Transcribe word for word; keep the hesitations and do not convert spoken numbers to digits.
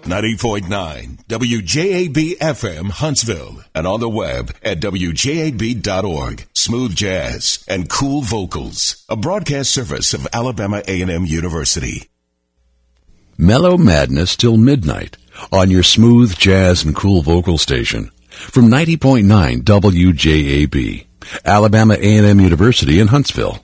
ninety point nine W J A B F M Huntsville and on the web at W J A B dot org. Smooth jazz and cool vocals. A broadcast service of Alabama A and M University. Mellow Madness till midnight on your smooth jazz and cool vocal station from ninety point nine W J A B, Alabama A and M University in Huntsville.